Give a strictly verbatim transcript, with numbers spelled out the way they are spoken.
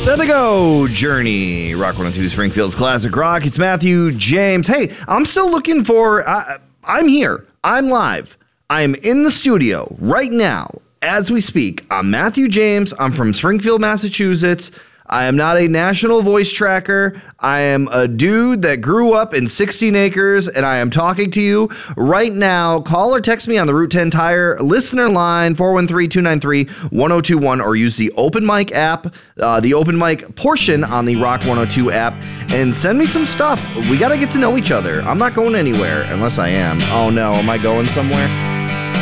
There they go, Journey, Rock one oh two Springfield's Classic Rock. It's Matthew James. Hey, I'm still looking for, uh, I'm here. I'm live. I'm in the studio right now as we speak. I'm Matthew James. I'm from Springfield, Massachusetts. I am not a national voice tracker. I am a dude that grew up in sixteen acres, and I am talking to you right now. Call or text me on the Route ten Tire listener line, four one three, two nine three, one oh two one, or use the Open Mic app, uh, the Open Mic portion on the Rock one oh two app, and send me some stuff. We got to get to know each other. I'm not going anywhere unless I am. Oh, no. Am I going somewhere?